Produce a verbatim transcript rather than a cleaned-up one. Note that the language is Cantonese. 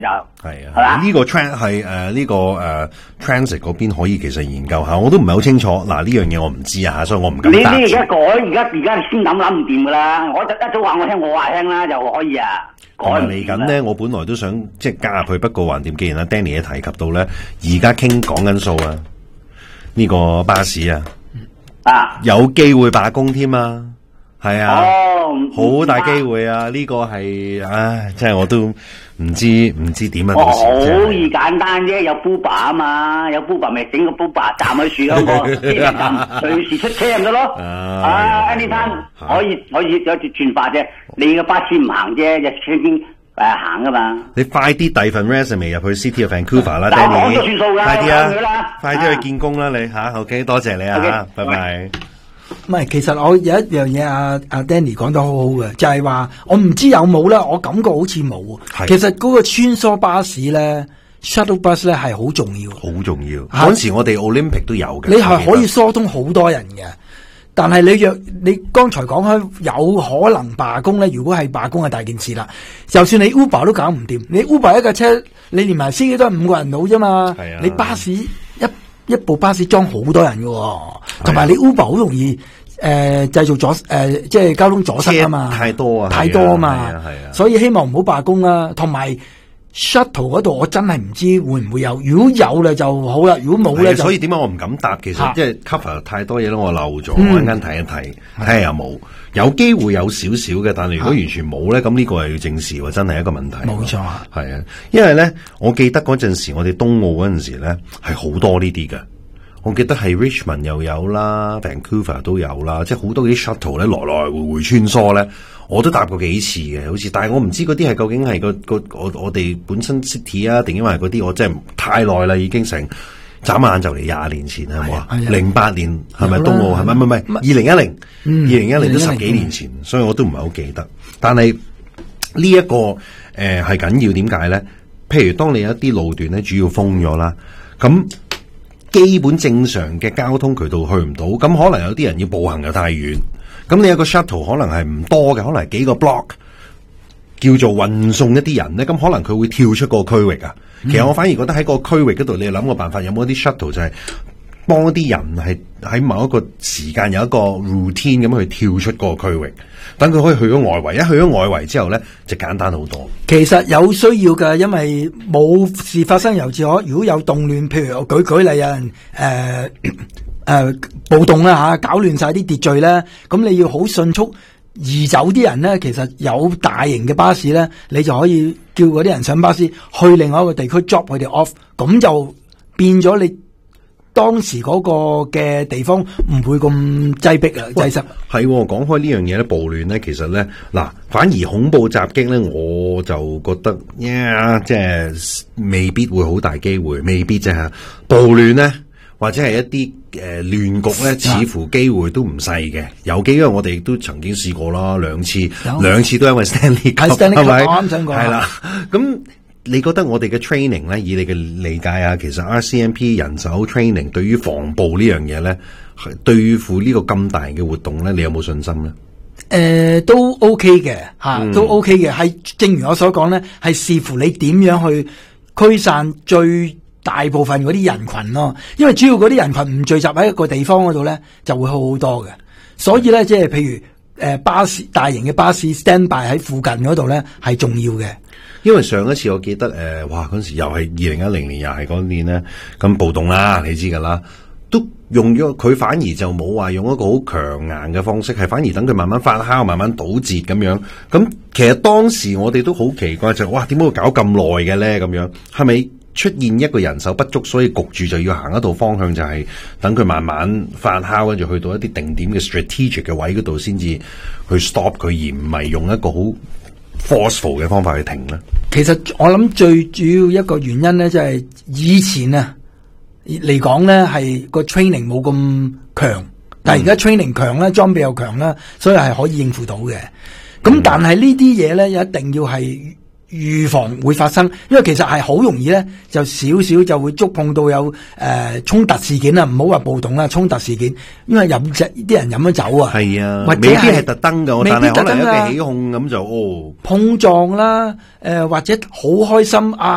有係啊， 係嘛？ 呢個 trans 係誒呢個誒 transit 嗰邊可以其實研究下，我都唔係好清楚。嗱呢樣嘢我唔知啊，所以我唔敢答。 你呢而家改，而家而家先諗諗唔掂噶啦。我就一早話我聽，我話聽啦，就可以啊。改同埋唔掂啦嚟緊咧，我本來都想即係加入去，不過橫掂，既然阿 Danny 也提及到咧，而家傾講緊數啊，呢個巴士啊， 啊， 有機會罷工添啊，係啊。 哦， 好大機會啊！呢、個係唉，真係我都唔知唔知點啊！ 我到時真係好易簡單啫，有 Uber 啊嘛，有 Uber 咪整個 Uber 站喺樹香個機站，隨時出車咪得咯。 啊啊，anytime 可以可以有啲轉化啫。你嘅巴士唔行啫，就已經誒行噶嘛。 你快啲遞份 resume 入去 City of Vancouver 啦但係我 ，Danny， 講咗算數㗎快啲我講咗啦啊！快啲去見工啦，你吓 OK，多謝你啊 OK， 吓，拜拜。 唔係，其實我有一樣嘢，阿阿 Danny 講得好好嘅，就係話我唔知有冇啦，我感覺好似冇。 係其實嗰個穿梭巴士咧 ，shuttle bus 咧係好重要。 好重要。 嚇嗰時我哋 Olympic 都有嘅。 你係可以疏通好多人嘅，但係你若你剛才講開有可能罷工咧，如果係罷工係大件事啦。就算你 Uber 都搞唔掂，你 Uber 一架車，你連埋司機都係五個人到啫嘛。 係啊你巴士一一部巴士裝好多人嘅，同埋你 Uber 好容易誒製造阻誒即係交通阻塞啊嘛。 車太多啊太多啊嘛。 係啊係啊所以希望唔好罷工啊，同埋 shuttle 嗰度我真係唔知會唔會有，如果有咧就好啦，如果冇咧就係啊所以點解我唔敢答？其實嚇即係 cover 太多嘢咯，我漏咗， 嗯我一陣間睇一睇，睇下有冇有機會有少少嘅，但係如果完全冇咧，咁呢個係要正視喎，真係一個問題。 冇錯啊。 係啊，因為咧，我記得嗰陣時我哋東澳嗰陣時咧係好多呢啲嘅。我記得係 Richmond 又有啦 ，Vancouver 都有啦，即係好多啲 shuttle 咧來來回回穿梭咧，我都搭過幾次嘅，好似，但係我唔知嗰啲係究竟係個個我我哋本身 city 啊，定因為嗰啲我真係太耐啦，已經成眨眼就嚟廿年前係冇啊？零八年係咪東澳係咪？唔係唔係，二零一零，二零一零都十幾年前，所以我都唔係好記得。但係呢一個誒係緊要，點解咧？譬如當你有一啲路段咧，主要封咗啦，咁。基本正常嘅交通渠道去唔到，咁可能有啲人要步行又太遠，咁你有個 shuttle 可能係唔多嘅，可能係幾個 block 叫做運送一啲人咧，咁可能佢會跳出個區域啊。其實我反而覺得喺個區域嗰度，你要諗個辦法，有冇一啲 shuttle 就係幫一啲人係喺某一個時間有一個 routine 咁去跳出嗰個區域，等佢可以去咗外圍，一去咗外圍之後咧就簡單好多。 其實有需要嘅，因為冇事發生由自可。如果有動亂，譬如我舉舉例，有人誒誒暴動啦嚇，搞亂晒啲秩序咧，咁你要好迅速移走啲人咧。其實有大型嘅巴士咧，你就可以叫嗰啲人上巴士去另外一個地區 drop 佢哋 off，咁就變咗你當時嗰個嘅地方唔會咁擠迫啊，擠塞。 係講開呢樣嘢咧，暴亂咧，其實咧嗱，反而恐怖襲擊咧，我就覺得呀，即係未必會好大機會，未必啫嚇。暴亂咧，或者係一啲誒亂局咧，似乎機會都唔細嘅。有機會，因為我哋都曾經試過啦，兩次，兩次都因為 Stanley Cup，係咪？ 啱想講係啦，咁。你覺得我哋嘅 training 咧，以你嘅理解啊，其實 R C M P 人手 training 對於防暴呢樣嘢咧，對付呢個咁大型嘅活動咧，你有冇信心咧？ 誒、呃，都 OK 嘅吓，嗯、都 OK 嘅。係正如我所講咧，係視乎你點樣去驅散最大部分嗰啲人群咯。因為主要嗰啲人群唔聚集喺一個地方嗰度咧，就會好好多嘅。所以咧，即係譬如誒、呃、巴士大型嘅巴士 stand by 喺附近嗰度咧，係重要嘅。 因為上一次我記得誒、呃，哇嗰陣時又係二零一零年，又係嗰年咧，咁暴動啦，你知噶啦，都用咗佢反而就冇話用一個好強硬嘅方式，係反而等佢慢慢發酵、慢慢倒節咁樣。咁其實當時我哋都好奇怪，就係、哇點解會搞咁耐嘅咧？咁樣係咪出現一個人手不足，所以焗住就要行一道方向，就係等佢慢慢發酵，跟住去到一啲定點嘅 strategic 嘅位嗰度，先至去 stop 佢，而唔係用一個好forceful 嘅方法去停咧。 其實我諗最主要一個原因咧，就係以前啊嚟講咧係個 training 冇咁強，但係而家 training 強啦，裝備又強啦，所以係可以應付到嘅。咁但係呢啲嘢咧，一定要係預防會發生，因為其實係好容易咧，就少少就會觸碰到有誒衝突事件啊，唔好話暴動啦，衝突事件，因為飲隻啲人飲咗酒啊， 係啊， 或者未必係特登㗎，但係可能一未必特登㗎個起哄咁就哦碰撞啦，誒、呃、或者好開心啊！